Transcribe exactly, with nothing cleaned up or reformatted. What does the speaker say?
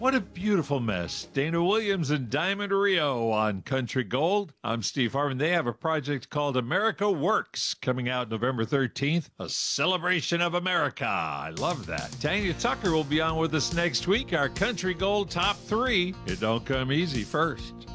What a beautiful mess. Dana Williams and Diamond Rio on Country Gold. I'm Steve Harmon. They have a project called America Works coming out November thirteenth, a celebration of America. I love that. Tanya Tucker will be on with us next week, our Country Gold Top three. It don't come easy first.